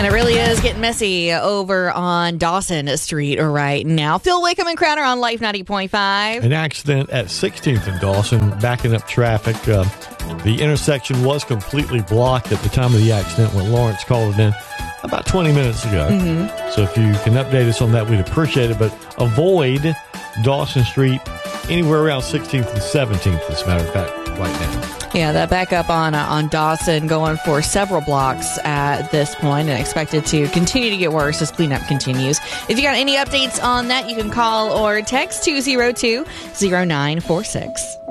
And it really is getting messy over on Dawson Street right now. Phil Wickham and Crowder on Life 90.5. An accident at 16th and Dawson, backing up traffic. The intersection was completely blocked at the time of the accident when Lawrence called it in about 20 minutes ago. So if you can update us on that, we'd appreciate it. But avoid Dawson Street anywhere around 16th and 17th, as a matter of fact, right now. Yeah, that backup on Dawson going for several blocks at this point and expected to continue to get worse as cleanup continues. If you got any updates on that, you can call or text 202-0946.